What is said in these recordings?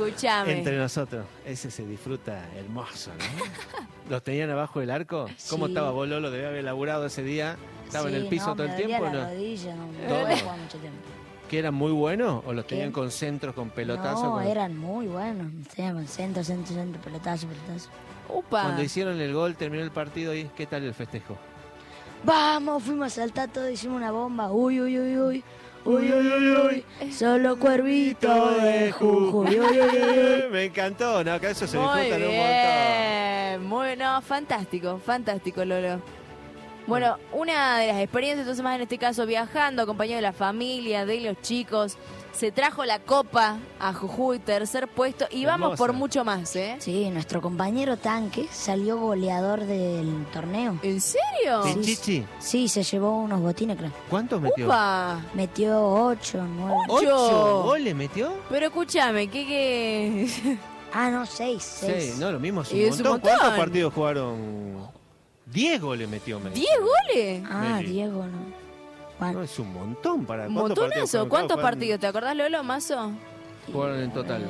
Escuchame. Entre nosotros, ese se disfruta hermoso, ¿no? ¿Los tenían abajo del arco? ¿Cómo Sí. estaba vos, Lolo? ¿Debía haber laburado ese día? ¿Estaba en el piso todo el tiempo? Me ¿No? dolía la rodilla, no Todo. podía jugar mucho tiempo. ¿Que eran muy buenos o los tenían ¿Qué? con centros, con pelotazos? No, con- eran muy buenos. Tenían centro, pelotazo. Upa. Cuando hicieron el gol, terminó el partido y ¿qué tal el festejo? Vamos, fuimos a saltar todo, hicimos una bomba. Uy, uy, uy, uy. Uy, uy, uy, uy. Solo cuervito de Jujuy. Uy, uy, uy, uy. Me encantó, ¿no? Acá eso se Muy disfruta un montón. bien. Muy, no, fantástico, fantástico, Lolo. Bueno, una de las experiencias, entonces más en este caso viajando, acompañado de la familia, de los chicos, se trajo la copa a Jujuy, tercer puesto, y vamos Hermosa. por mucho más, ¿eh? Sí, nuestro compañero Tanque salió goleador del torneo. ¿En serio? ¿En Chichi? Sí, se llevó unos botines, creo. ¿Cuántos metió? ¡Upa! Metió 8, 9. ¿8 goles metió? Pero escúchame, ¿qué? Ah, no, 6. Sí, no, lo mismo es Y un es un montón. ¿Cuántos montón. partidos jugaron? 10 goles metió. me ¿10 dice. goles? Ah, Meli. Diego, no. Bueno, No, es un montón para... ¿cuántos partidos ¿Montonazo? fueron? ¿Cuántos Fueron- partidos? ¿Te acordás, Lolo, Mazo? Jugaron en total.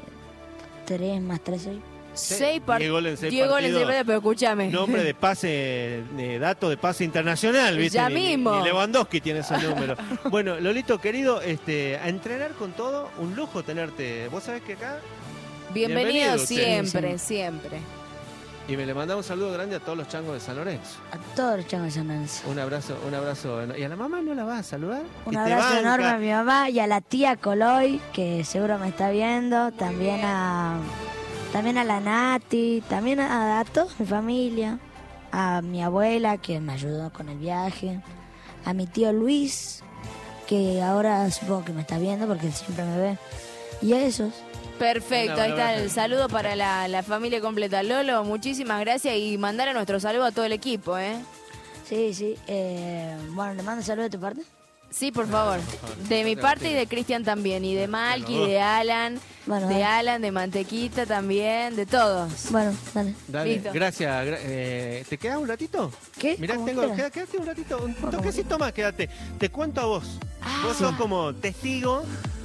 3 más 3, 6. 6 partidos. 10 goles en 6 10 goles en 6 partidos. partidos, pero escúchame. Nombre de pase, de dato de pase internacional, ¿viste? Ya Ni- mismo. Ni Lewandowski tiene ese número. Bueno, Lolito, querido, a entrenar con todo, un lujo tenerte. Vos sabés que acá, Bienvenido Bienvenido usted. siempre, siempre. y me le mandamos un saludo grande a todos los changos de San Lorenzo. A todos los changos de San Lorenzo. Un abrazo. ¿Y a la mamá no la vas a saludar? Un Y te abrazo banca. enorme a mi mamá y a la tía Coloy, que seguro me está viendo. También a la Nati, también a toda mi familia. A mi abuela, que me ayudó con el viaje. A mi tío Luis, que ahora supongo que me está viendo porque él siempre me ve. Y a esos. Perfecto, Un ahí está abrazo. el saludo para la familia completa. Lolo, muchísimas gracias y mandar a nuestro saludo a todo el equipo, ¿eh? Sí, sí. Bueno, le mando un saludo de tu parte. Sí, por favor. De mi parte y de Cristian también. Y de Malky, Bueno, de Alan, Bueno, de dale. Alan, de Mantequita también, de todos. Bueno, dale. Dale, Listo. gracias. ¿Te queda un ratito? ¿Qué? Mirá, Como tengo, quieras. quédate un ratito, un toquecito más, quédate. Te cuento a vos. Ah. Vos sos como testigo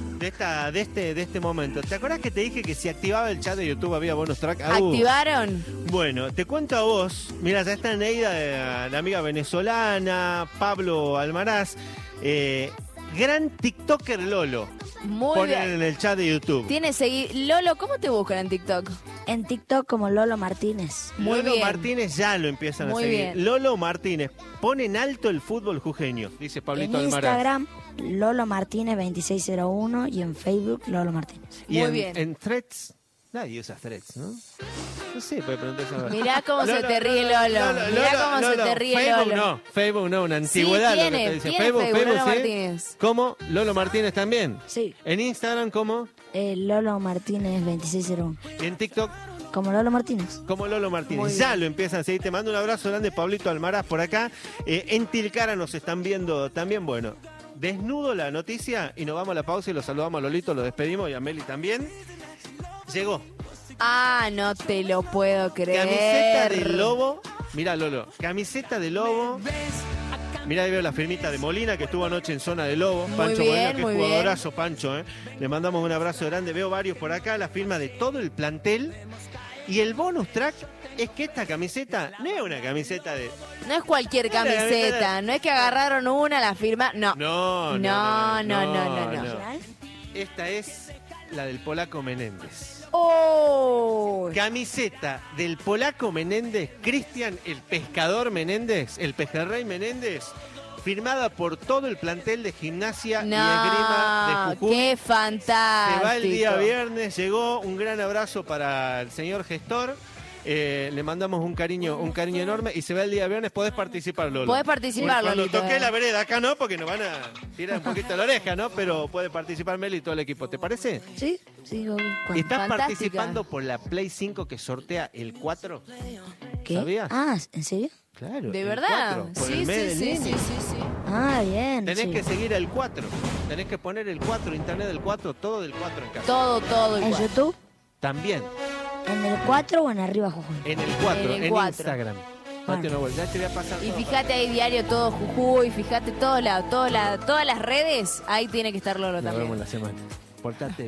de este momento. ¿Te acordás que te dije que si activaba el chat de YouTube había bonus track? ¿Activaron? Bueno, te cuento a vos. Mira, ya está Neida, la amiga venezolana, Pablo Almaraz, gran TikToker Lolo. Muy Ponen bien. en el chat de YouTube. Tiene Lolo, ¿cómo te buscan en TikTok? En TikTok como Lolo Martínez. Muy Lolo bien. Martínez ya lo empiezan Muy a seguir. bien. Lolo Martínez, pone en alto el fútbol jujeño, dice Pablito En Almaraz. Instagram, Lolo Martínez 2601 y en Facebook, Lolo Martínez. Y Muy en, bien. en Threads, nadie usa Threads, ¿no? No sé, puede preguntar eso. Mirá cómo se te ríe Lolo. Mirá cómo se te ríe Facebook Lolo. no, Facebook no, una antigüedad. Sí, lo que tiene, te dice. tiene Facebook, Lolo ¿sí? Martínez. ¿Cómo? Lolo Martínez también. Sí, En Instagram, ¿cómo? Lolo Martínez 2601. Y en TikTok, Como Lolo Martínez. como Lolo Martínez. Muy Ya bien. lo empiezan a seguir. Te mando un abrazo grande, Pablito Almaraz, por acá. En Tilcara nos están viendo también. Bueno, desnudo la noticia y nos vamos a la pausa y lo saludamos a Lolito, lo despedimos y a Meli también. Llegó. Ah, no te lo puedo creer. Camiseta de Lobo. Mirá, Lolo. Camiseta de Lobo. Mirá, ahí veo la firmita de Molina, que estuvo anoche en zona de Lobo. Muy Pancho bien, Molina, que muy es bien. jugadorazo, Pancho. Le mandamos un abrazo grande. Veo varios por acá. La firma de todo el plantel. Y el bonus track es que esta camiseta no es una camiseta de... No es cualquier camiseta, no es que agarraron una, la firma, no. No, No. Esta es la del polaco Menéndez. ¡Oh! Camiseta del polaco Menéndez, Cristian el pescador Menéndez, el pejerrey Menéndez, firmada por todo el plantel de Gimnasia y Esgrima No, de Jujuy. qué fantástico. Se va el día viernes, llegó, un gran abrazo para el señor gestor. Le mandamos un cariño enorme y se va el día viernes. Podés participar, Lolo. Podés participar, Cuando Lolito, toqué la vereda, acá no, porque nos van a tirar un poquito la oreja, ¿no? Pero puede participar Meli y todo el equipo. ¿Te parece? Sí, sí, obvio. ¿Cuándo? ¿Estás Fantástica. participando por la Play 5 que sortea el 4? ¿Qué? ¿Sabías? Ah, ¿en serio? Claro. ¿De el verdad? 4, por Sí, el mes sí, del sí, niño. sí. Ah, bien. Tenés sí. que seguir el 4. Tenés que poner el 4, internet del 4, todo del 4 en casa. Todo ¿En igual. YouTube? También, ¿En el 4 o en arriba, Jujuy? en el 4, En en, el 4. Instagram. Date una vuelta, ya te voy a pasar Y todo. fíjate ahí diario todo Jujuy, fíjate todas las redes, ahí tiene que estar Lolo Nos también. vemos la semana. Portate